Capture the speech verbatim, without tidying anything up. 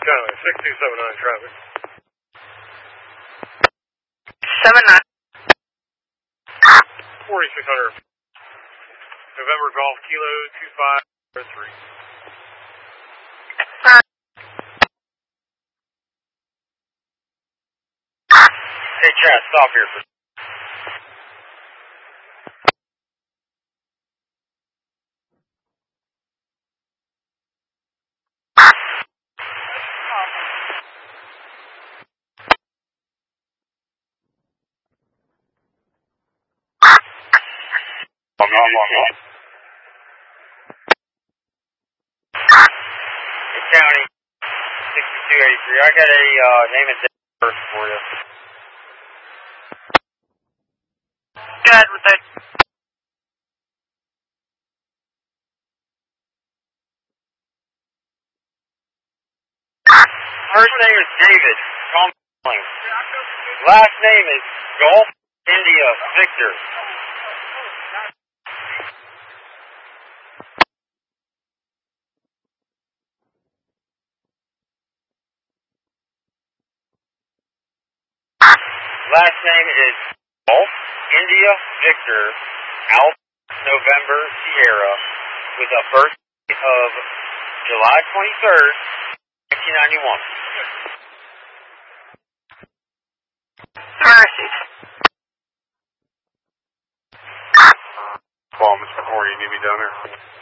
Connolly, six two seven nine traffic. seven nine. forty-six hundred. November Golf Kilo two five three. Hey, Chad, stop here for I'm not long. Hey, County, sixty-two eighty-three. I got a uh, name and date first for you. Good with that. First name is David. Tom. Last name is Golf India Victor. Last name is Golf India Victor Alpha November Sierra with a birth date of July twenty-third, nineteen ninety-one. Mercy. Call Mister Corey, you need me down there?